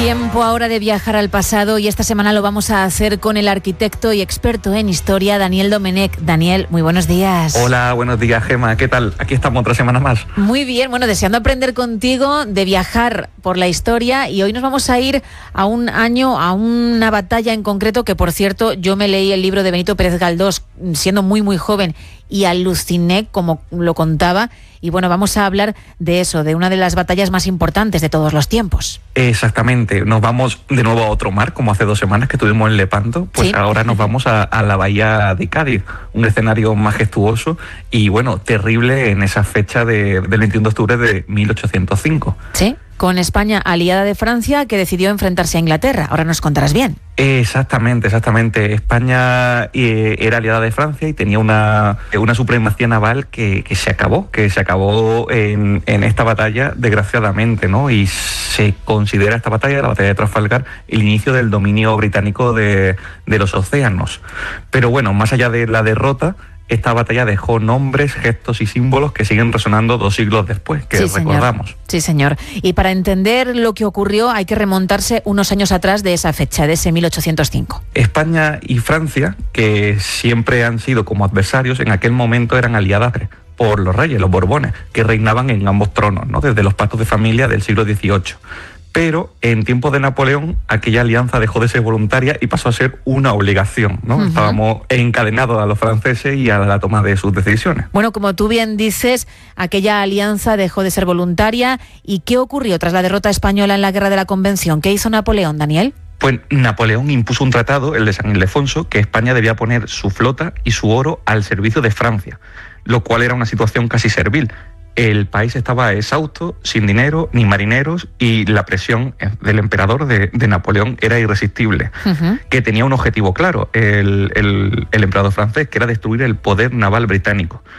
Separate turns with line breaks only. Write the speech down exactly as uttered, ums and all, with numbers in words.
Tiempo ahora de viajar al pasado y esta semana lo vamos a hacer con el arquitecto y experto en historia Daniel Domenech. Daniel, muy buenos días.
Hola, buenos días, Gemma. ¿Qué tal? Aquí estamos otra semana más.
Muy bien, bueno, deseando aprender contigo de viajar por la historia y hoy nos vamos a ir a un año, a una batalla en concreto que, por cierto, yo me leí el libro de Benito Pérez Galdós siendo muy, muy joven y aluciné como lo contaba. Y bueno, vamos a hablar de eso, de una de las batallas más importantes de todos los tiempos.
Exactamente, nos vamos de nuevo a otro mar, como hace dos semanas que estuvimos en Lepanto, pues sí. Ahora nos vamos a, a la bahía de Cádiz, un escenario majestuoso y bueno, terrible en esa fecha de, del veintiuno de octubre de mil ochocientos cinco.
Sí, con España aliada de Francia que decidió enfrentarse a Inglaterra. Ahora nos contarás bien.
Exactamente, exactamente. España eh, era aliada de Francia y tenía una, una supremacía naval que, que se acabó, que se acabó en, en esta batalla, desgraciadamente, ¿no? Y se considera esta batalla, la batalla de Trafalgar, el inicio del dominio británico de, de los océanos. Pero bueno, más allá de la derrota, esta batalla dejó nombres, gestos y símbolos que siguen resonando dos siglos después, que
sí,
recordamos.
Señor. Sí, señor. Y para entender lo que ocurrió hay que remontarse unos años atrás de esa fecha, de ese mil ochocientos cinco.
España y Francia, que siempre han sido como adversarios, en aquel momento eran aliadas por los reyes, los Borbones, que reinaban en ambos tronos, ¿no? Desde los pactos de familia del siglo dieciocho. Pero en tiempos de Napoleón aquella alianza dejó de ser voluntaria y pasó a ser una obligación, ¿no? Uh-huh. Estábamos encadenados a los franceses y a la toma de sus decisiones.
Bueno, como tú bien dices, aquella alianza dejó de ser voluntaria. ¿Y qué ocurrió tras la derrota española en la Guerra de la Convención? ¿Qué hizo Napoleón, Daniel?
Pues Napoleón impuso un tratado, el de San Ildefonso, que España debía poner su flota y su oro al servicio de Francia, lo cual era una situación casi servil. El país estaba exhausto, sin dinero, ni marineros, y la presión del emperador de, de Napoleón era irresistible, uh-huh. que tenía un objetivo claro, el, el, el emperador francés, que era destruir el poder naval británico.